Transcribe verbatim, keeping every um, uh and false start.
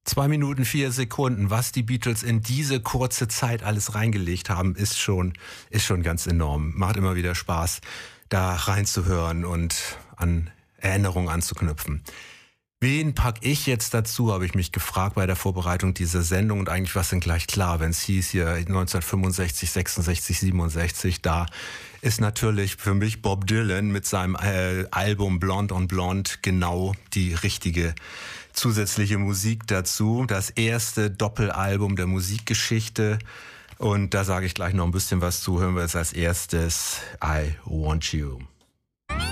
Zwei Minuten, vier Sekunden, was die Beatles in diese kurze Zeit alles reingelegt haben, ist schon, ist schon ganz enorm. Macht immer wieder Spaß, da reinzuhören und an Erinnerungen anzuknüpfen. Wen pack ich jetzt dazu, habe ich mich gefragt bei der Vorbereitung dieser Sendung, und eigentlich war es dann gleich klar, wenn es hieß hier neunzehnhundertfünfundsechzig, sechsundsechzig, siebenundsechzig, da ist natürlich für mich Bob Dylan mit seinem äh, Album Blonde on Blonde genau die richtige zusätzliche Musik dazu. Das erste Doppelalbum der Musikgeschichte, und da sage ich gleich noch ein bisschen was zu. Hören wir jetzt als erstes I Want You.